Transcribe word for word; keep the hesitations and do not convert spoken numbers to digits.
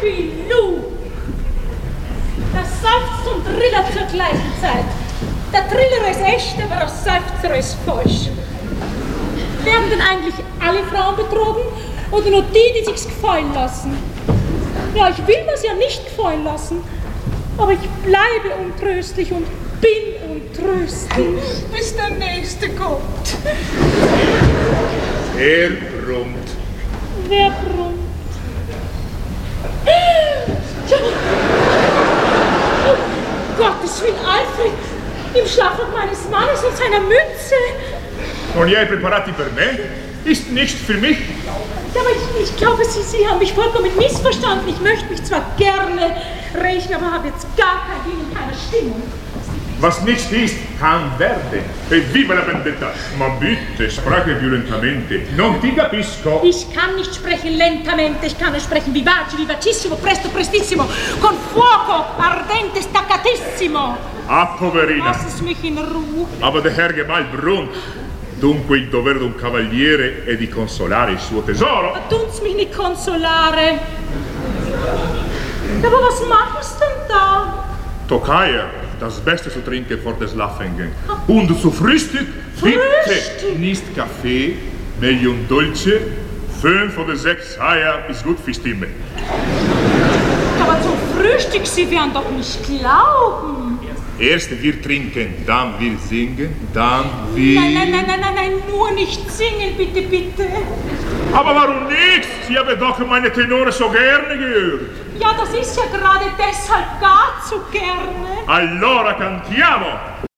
Filou. Der seufzt und trillert zur gleichen Zeit. Der Triller ist echt, aber der Seufzer ist falsch. Werden denn eigentlich alle Frauen betrogen oder nur die, die sich's gefallen lassen? Ja, ich will mir's ja nicht gefallen lassen, aber ich bleibe untröstlich und bin untröstlich. Bis der Nächste kommt. Er brummt. Wer brummt? Ja. Oh, Gottes Willen, Alfred, im Schlafrock meines Mannes und seiner Mütze. Und ihr preparati per me? Ist nicht für mich? Ja, aber ich, ich glaube, Sie, Sie haben mich vollkommen missverstanden. Ich möchte mich zwar gerne rächen, aber habe jetzt gar kein Willen, keine Stimmung. Was nicht ist, kann werden. E viva la vendetta! Ma bitte, sprache più lentamente. Non ti capisco. Ich kann nicht sprechen lentamente, ich kann nur sprechen vivace, vivacissimo, presto, prestissimo, con fuoco, ardente, staccatissimo. Ah, poverina. Lass es mich in Ruhe. Aber der Herr Gemahl brummt. Dunque il dovere di un cavaliere è di consolare il suo tesoro. Ma tun's mich nicht consolare. Aber was machst du denn da? Tokaja, das Beste zu trinken vor des Schlafengehen. Und zu Frühstück, bitte Frühstück? nicht Kaffee, meglio un dolce. Fünf oder sechs Eier ist gut für Stimme. Aber zum Frühstück, Sie werden doch nicht glauben. Erst wir trinken, dann wir singen, dann wir... Nein, nein, nein, nein, nein, nein, nur nicht singen, bitte, bitte. Aber warum nicht? Sie haben doch meine Tenore so gerne gehört. Ja, das ist ja gerade deshalb gar zu gerne. Allora cantiamo!